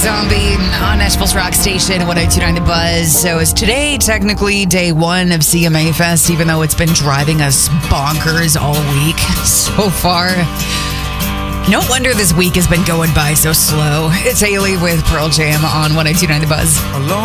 Zombie on Nashville's Rock Station, 102.9 The Buzz. So is today technically day one of CMA Fest, even though it's been driving us bonkers all week so far? No wonder this week has been going by so slow. It's Haley with Pearl Jam on 102.9 The Buzz.